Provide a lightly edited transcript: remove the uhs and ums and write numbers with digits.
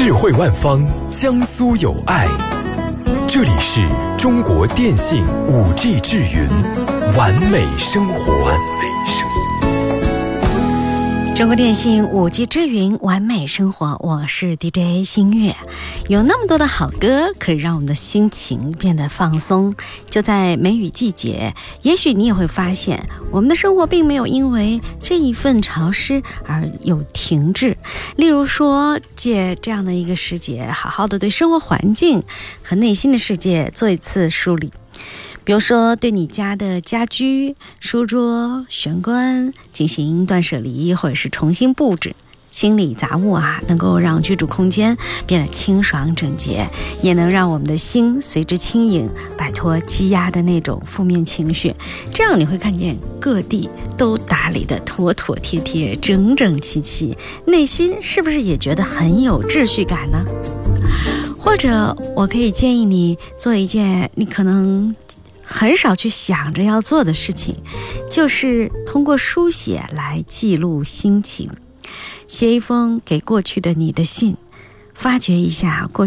智慧万方，江苏有爱。这里是中国电信 5G 智云，完美生活。 中国电信5G 智云，完美生活，我是 DJ 新月。有那么多的好歌可以让我们的心情变得放松。就在梅雨季节，也许你也会发现我们的生活并没有因为这一份潮湿而有停滞。例如说，借这样的一个时节，好好的对生活环境和内心的世界做一次梳理。比如说，对你家的家居、书桌、玄关进行断舍离，或者是重新布置，清理杂物能够让居住空间变得清爽整洁，也能让我们的心随之轻盈，摆脱积压的那种负面情绪。这样你会看见各地都打理得妥妥帖帖、整整齐齐，内心是不是也觉得很有秩序感呢？或者我可以建议你做一件你可能很少去想着要做的事情，就是通过书写来记录心情，写一封给过去的你的信，发掘一下过